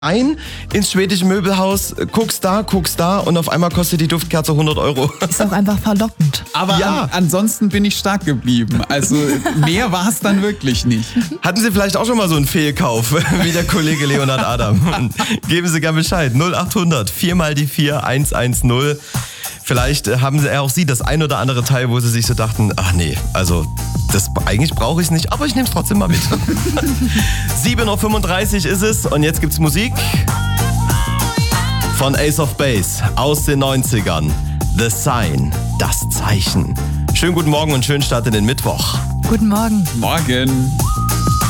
ein ins schwedische Möbelhaus, guckst da und auf einmal kostet die Duftkerze 100 €. Ist auch einfach verlockend. Aber Ja. ansonsten bin ich stark geblieben. Also mehr war es dann wirklich nicht. Hatten Sie vielleicht auch schon mal so einen Fehlkauf, wie der Kollege Leonhard Adam? Geben Sie gern Bescheid. 0800 4 mal die 4 110. Vielleicht haben auch Sie das ein oder andere Teil, wo Sie sich so dachten, ach nee, also eigentlich brauche ich es nicht, aber ich nehme es trotzdem mal mit. 7:35 Uhr ist es und jetzt gibt's Musik von Ace of Base aus den 90ern. The Sign, das Zeichen. Schönen guten Morgen und schönen Start in den Mittwoch. Guten Morgen. Morgen.